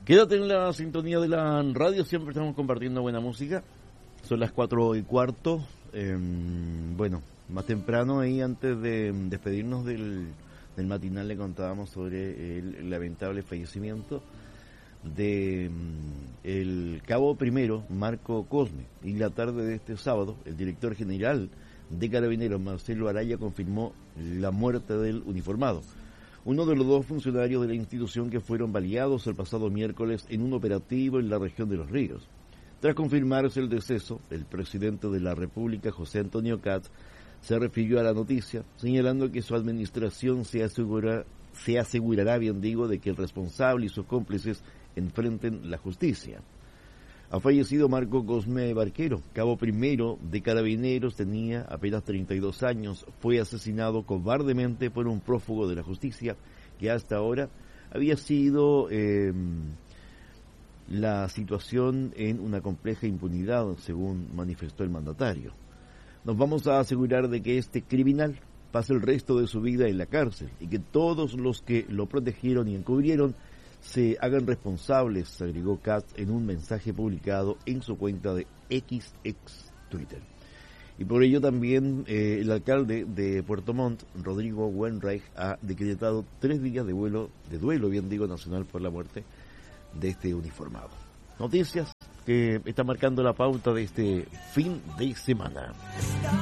Quédate en la sintonía de la radio, siempre estamos compartiendo buena música. Son las 4:15. Bueno, más temprano ahí, antes de despedirnos del matinal, le contábamos sobre el lamentable fallecimiento de el cabo primero Marco Cosme. Y la tarde de este sábado, el director general de Carabineros, Marcelo Araya, confirmó la muerte del uniformado, uno de los dos funcionarios de la institución que fueron baleados el pasado miércoles en un operativo en la región de Los Ríos. Tras confirmarse el deceso, el presidente de la República, José Antonio Kast, se refirió a la noticia, señalando que su administración se asegurará, de que el responsable y sus cómplices enfrenten la justicia. Ha fallecido Marco Cosme Barquero, cabo primero de Carabineros, tenía apenas 32 años, fue asesinado cobardemente por un prófugo de la justicia que hasta ahora había sido la situación en una compleja impunidad, según manifestó el mandatario. Nos vamos a asegurar de que este criminal pase el resto de su vida en la cárcel y que todos los que lo protegieron y encubrieron se hagan responsables, agregó Kast en un mensaje publicado en su cuenta de ex Twitter. Y por ello también el alcalde de Puerto Montt, Rodrigo Wenreich, ha decretado 3 días de duelo nacional por la muerte de este uniformado. Noticias que están marcando la pauta de este fin de semana.